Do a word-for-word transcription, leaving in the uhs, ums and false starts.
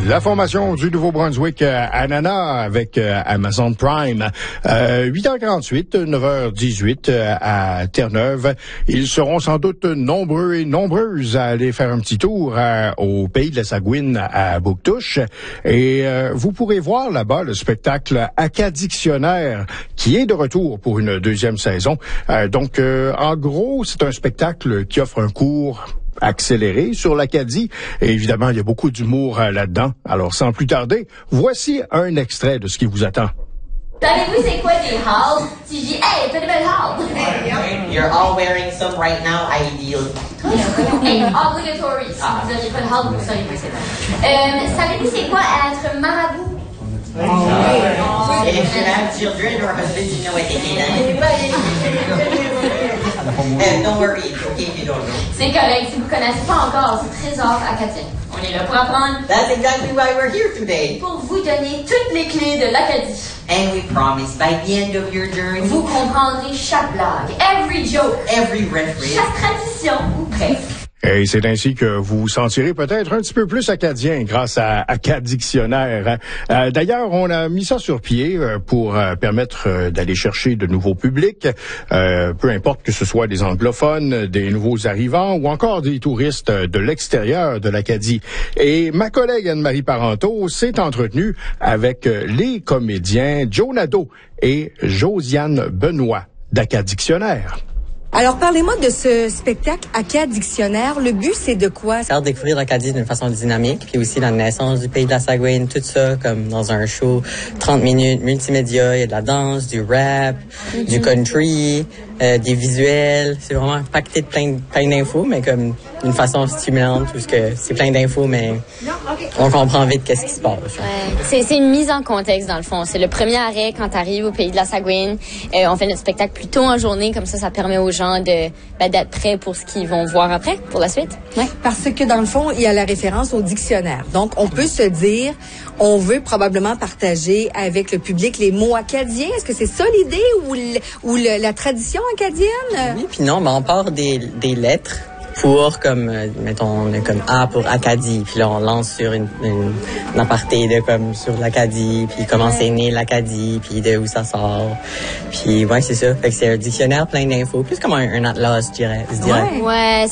La formation du Nouveau-Brunswick euh, Anana avec euh, Amazon Prime. Euh, huit heures quarante-huit, neuf heures dix-huit euh, à Terre-Neuve. Ils seront sans doute nombreux et nombreuses à aller faire un petit tour euh, au pays de la Sagouine à Bouctouche. Et euh, vous pourrez voir là-bas le spectacle Acadictionnaire qui est de retour pour une deuxième saison. Euh, donc, euh, en gros, c'est un spectacle qui offre un cours accéléré sur l'Acadie. Et évidemment, il y a beaucoup d'humour euh, là-dedans. Alors, sans plus tarder, voici un extrait de ce qui vous attend. Savez-vous c'est quoi des halles? Si je dis, hey, t'as des belles halles! You're all wearing some right now, ideal. Hey, obligatory. Si vous n'auriez pas de halles, vous ne sauriez pas c'est quoi. Euh, savez-vous c'est quoi être marabout? Oh. Oh. If you have children or husbands, you know what they mean. And don't worry, it's okay if you don't know. C'est correct, si vous ne connaissez pas encore ce trésor acadien. On est là pour apprendre. That's exactly why we're here today. Pour vous donner toutes les clés de l'Acadie. And we promise by the end of your journey, vous comprendrez chaque blague, every joke, every reference, chaque tradition, ou presque. Et c'est ainsi que vous vous sentirez peut-être un petit peu plus acadien grâce à Acadictionnaire. Euh, d'ailleurs, on a mis ça sur pied euh, pour euh, permettre euh, d'aller chercher de nouveaux publics, euh, peu importe que ce soit des anglophones, des nouveaux arrivants ou encore des touristes de l'extérieur de l'Acadie. Et ma collègue Anne-Marie Parenteau s'est entretenue avec les comédiens Joe Nadeau et Josiane Benoît d'Acadictionnaire. Alors, parlez-moi de ce spectacle Acadictionnaire. Le but, c'est de quoi? Faire découvrir l'Acadie d'une façon dynamique, puis aussi la naissance du pays de la Sagouine, tout ça, comme dans un show, trente minutes, multimédia, il y a de la danse, du rap, mm-hmm. du country, euh, des visuels. C'est vraiment pacté de plein, plein d'infos, mais comme d'une façon stimulante, parce que c'est plein d'infos, mais on comprend vite qu'est-ce qui se passe. Ouais. C'est, c'est une mise en contexte, dans le fond. C'est le premier arrêt quand tu arrives au pays de la Sagouine. Euh, on fait notre spectacle plus tôt en journée, comme ça, ça permet aux gens de ben, d'être prêts pour ce qu'ils vont voir après, pour la suite. Ouais. Parce que, dans le fond, il y a la référence au dictionnaire. Donc, on peut se dire, on veut probablement partager avec le public les mots acadiens. Est-ce que c'est ça l'idée ou, l- ou le, la tradition acadienne? Oui, puis non, mais on part des, des lettres. Pour, comme, euh, mettons, on est comme A pour Acadie, puis là, on lance sur une, une, une aparté de, comme, sur l'Acadie, puis comment ouais. c'est né l'Acadie, puis de où ça sort. Puis, ouais, c'est ça. Fait que c'est un dictionnaire plein d'infos, plus comme un, un atlas, je dirais. Je dirais. Ouais, ouais